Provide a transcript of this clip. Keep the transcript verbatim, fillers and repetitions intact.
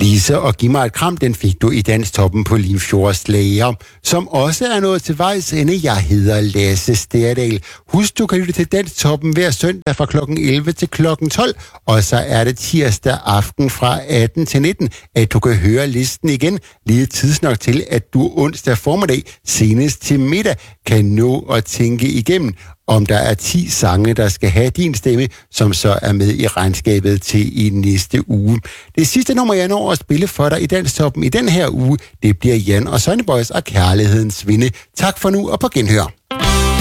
Lise og Giv mig et kram, den fik du i Danstoppen på Limfjords Lager, som også er nået til vejs ende. Jeg hedder Lasse Sterdal. Husk, du kan lytte til Danstoppen hver søndag fra klokken elleve til klokken tolv, og så er det tirsdag aften fra atten til nitten, at du kan høre listen igen, lige tidsnok til, at du onsdag formiddag senest til middag kan nå at tænke igennem, om der er ti sange, der skal have din stemme, som så er med i regnskabet til i næste uge. Det sidste nummer, jeg når at spille for dig i Danstoppen i den her uge, det bliver Jan og Sonny Boys og Kærlighedens Vinde. Tak for nu og på genhør.